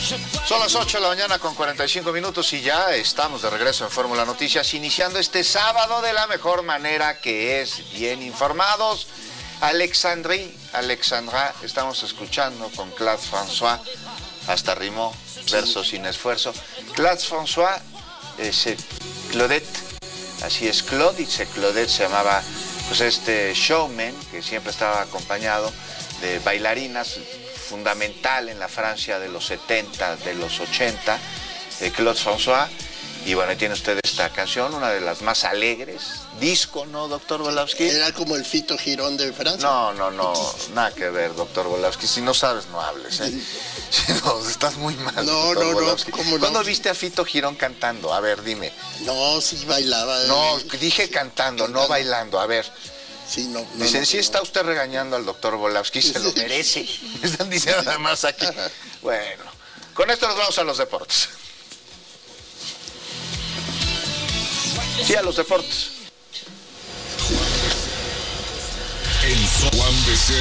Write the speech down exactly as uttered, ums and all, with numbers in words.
Son las ocho de la mañana con cuarenta y cinco minutos y ya estamos de regreso en Fórmula Noticias, iniciando este sábado de la mejor manera, que es bien informados. Alexandrie, Alexandra, estamos escuchando con Claude François, hasta rimó, verso sin esfuerzo. Claude François, eh, c'est Claudette, así es Claude, y se Claudette se llamaba, pues, este showman que siempre estaba acompañado de bailarinas, fundamental en la Francia de los setenta, de los ochenta, eh, Claude François. Y bueno, ahí tiene usted esta canción, una de las más alegres. Disco, ¿no, doctor Volowski? Era como el Fito Girón de Francia. No, no, no, nada que ver, doctor Volowski. Si no sabes, no hables, ¿eh? Si no, estás muy mal, No, doctor no, Volowski. no, ¿cómo no? ¿Cuándo viste a Fito Girón cantando? A ver, dime. No, sí bailaba. No, dije cantando, no bailando. A ver. Sí, no, no, Dicen, no, sí no. está usted regañando al doctor Volowski, se lo merece. Me están diciendo además aquí. Bueno, con esto nos vamos a los deportes. Sí, a los deportes. En Juan Becerra